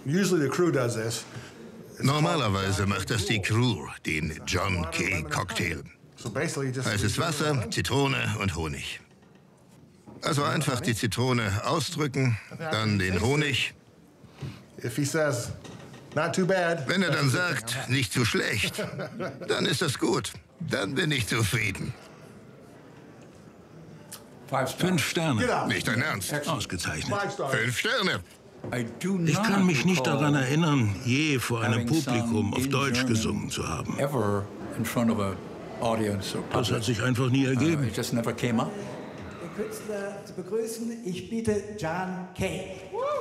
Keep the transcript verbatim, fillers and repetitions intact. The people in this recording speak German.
Usually the crew does this. Normalerweise macht das die Crew, den John Kay Cocktail. Heißes Wasser, Zitrone und Honig. Also einfach die Zitrone ausdrücken, dann den Honig. Wenn er dann sagt, nicht zu schlecht, dann ist das gut. Dann bin ich zufrieden. Fünf Sterne. Nicht dein Ernst? Ausgezeichnet. Fünf Sterne. Ich kann mich nicht daran erinnern, je vor einem Publikum auf Deutsch gesungen zu haben. Das hat sich einfach nie ergeben. Den Künstler zu begrüßen, ich biete John Kay.